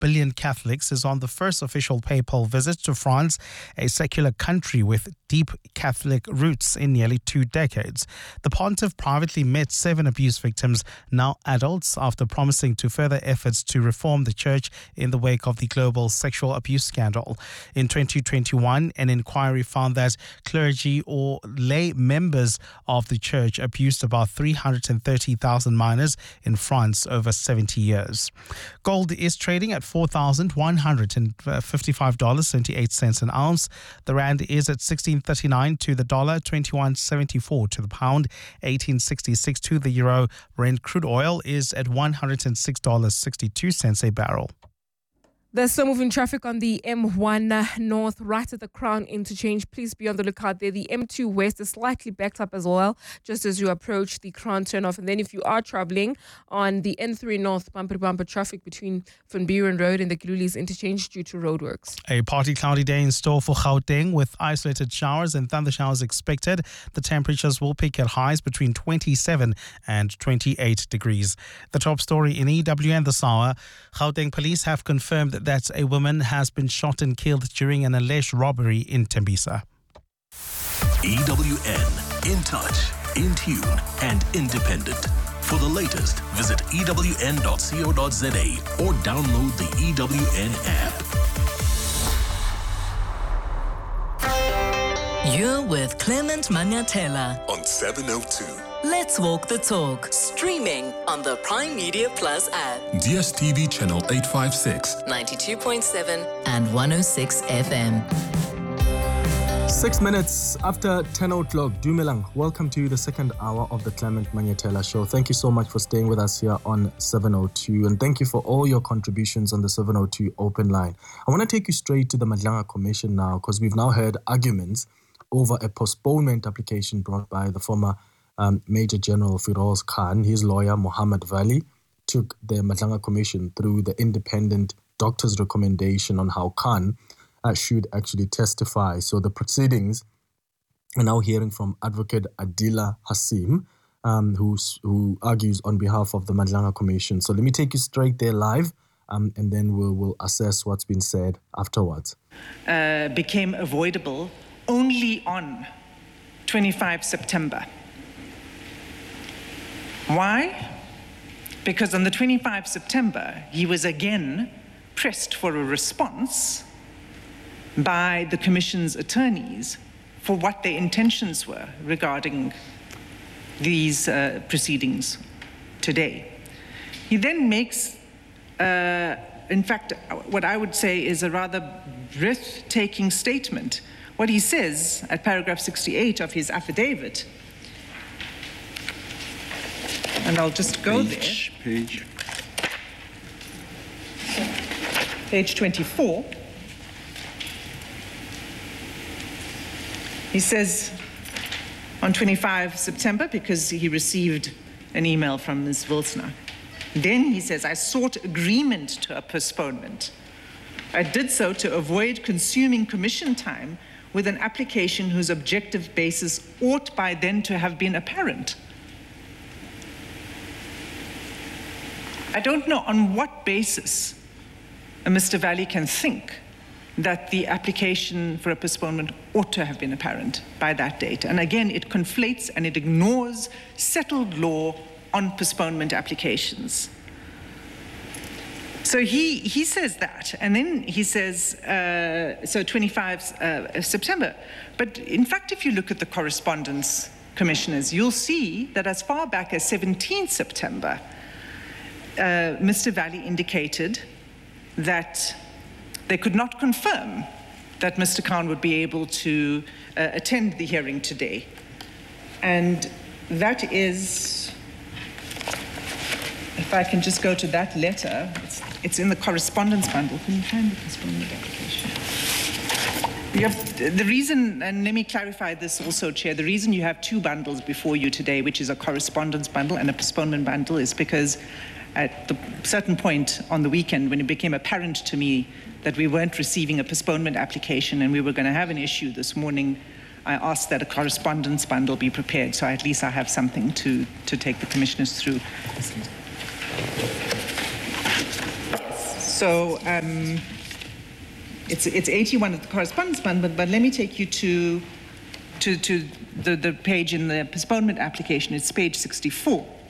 billion Catholics, is on the first official papal visit to France, a secular country with deep Catholic roots in nearly 2 decades. The pontiff privately met 7 abuse victims, now adults, after promising to further efforts to reform the church in the wake of the global sexual abuse scandal. In 2021, an inquiry found that clergy or lay members of the church abused about 330,000 minors in France over 70 years. Gold is trading at $4,155.78 an ounce. The rand is at 16.39 to the dollar, 21.74 to the pound, 18.66 to the euro. Brent crude oil is at $106.62 a barrel. There's slow moving traffic on the M1 North right at the Crown interchange. Please be on the lookout there. The M2 West is slightly backed up as well, just as you approach the Crown turnoff. And then if you are traveling on the N3 North, bumper traffic between Van Buren Road and the Gilulis interchange due to roadworks. A partly cloudy day in store for Gauteng with isolated showers and thunder showers expected. The temperatures will peak at highs between 27 and 28 degrees. The top story in EWN this hour, Gauteng police have confirmed that a woman has been shot and killed during an alleged robbery in Tembisa. EWN, in touch, in tune and independent. For the latest, visit ewn.co.za or download the EWN app. You're with Clement Manyatela On 702. Let's Walk the Talk, streaming on the Prime Media Plus app, DSTV channel 856, 92.7 and 106 FM. 6 minutes after 10 o'clock, Dumelang, welcome to the second hour of the Clement Manyatela Show. Thank you so much for staying with us here on 702, and thank you for all your contributions on the 702 open line. I want to take you straight to the Madlanga Commission now, because we've now heard arguments over a postponement application brought by the former Major General Firoz Khan. His lawyer, Mohammed Vali, took the Madlanga Commission through the independent doctor's recommendation on how Khan should actually testify. So the proceedings are now hearing from Advocate Adila Hasim, who argues on behalf of the Madlanga Commission. So let me take you straight there live, and then we'll assess what's been said afterwards. Became avoidable only on 25 September. Why? Because on the 25 September, he was again pressed for a response by the Commission's attorneys for what their intentions were regarding these proceedings today. He then makes, in fact, what I would say is a rather breathtaking statement. What he says at paragraph 68 of his affidavit, and I'll just go Page 24. He says on 25 September, because he received an email from Ms. Wilsner. Then he says, I sought agreement to a postponement. I did so to avoid consuming commission time with an application whose objective basis ought by then to have been apparent. I don't know on what basis Mr. Valley can think that the application for a postponement ought to have been apparent by that date. And again, it conflates and it ignores settled law on postponement applications. So he says that, and then he says, so 25 September. But in fact, if you look at the correspondence, commissioners, you'll see that as far back as 17 September, Mr. Valley indicated that they could not confirm that Mr. Khan would be able to attend the hearing today. And that is, if I can just go to that letter, it's in the correspondence bundle. Can you find the correspondence application? You have, the reason, and let me clarify this also, Chair, the reason you have two bundles before you today, which is a correspondence bundle and a postponement bundle, is because at the certain point on the weekend when it became apparent to me that we weren't receiving a postponement application and we were going to have an issue this morning, I asked that a correspondence bundle be prepared, so at least I have something to take the commissioners through. Yes. So it's 81 of the correspondence fund, but let me take you to the page in the postponement application. It's page 64.